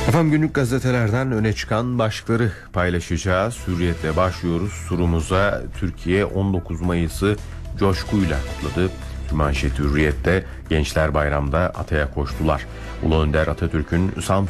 Efendim, günlük gazetelerden öne çıkan başlıkları paylaşacağız. Hürriyet'le başlıyoruz turumuza. Türkiye 19 Mayıs'ı coşkuyla kutladı. Manşet Hürriyet'te gençler bayramda Atay'a koştular. Ulu Önder Atatürk'ün Samsun